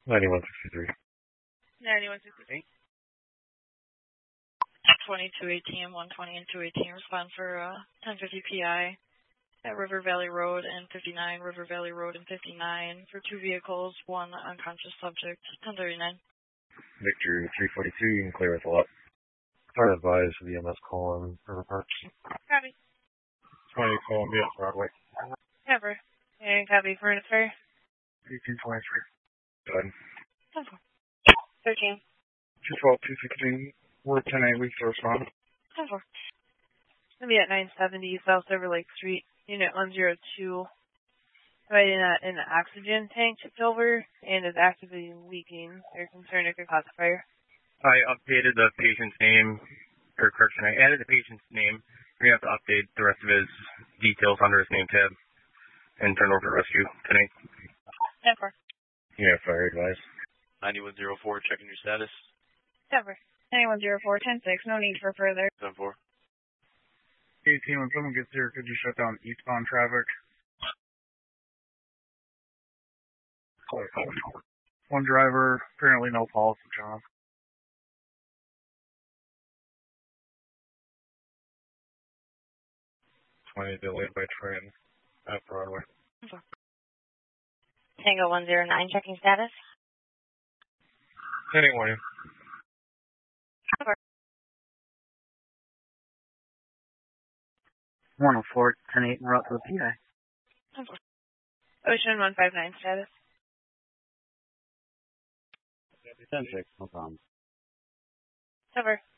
9163. 9163. 22 ATM, 120 and 2 ATM, respond for 1050 PI at River Valley Road and 59, River Valley Road and 59 for 2 vehicles, 1 unconscious subject, 1039. Victor 342, you can clear with a lot. Try to advise the EMS call on River Parks. Copy. 20 Columbia Broadway. Cover. And copy for an affair. 1823. Go ahead. 13. 212, 216. We're 10-8 weeks to respond. 10-4. It's going to be at 970 South Silver Lake Street, Unit 102. Providing an oxygen tank tipped over and is actively leaking. They're concerned it could cause a fire. I updated the patient's name, or correction, I added the patient's name. We have to update the rest of his details under his name tab and turn over to rescue tonight. 10-4. Yeah, fire advice. 9104, checking your status. 10-4. 9104, 10-6, no need for further. 10-4. 18, when someone gets here, could you shut down eastbound traffic? One driver, apparently no pulse, John. Delayed by train at Broadway. Tango 109, checking status. Anyway. 104, 10-8, we're out to the PI. Ocean 159 status. 10-6, no problem. Cover.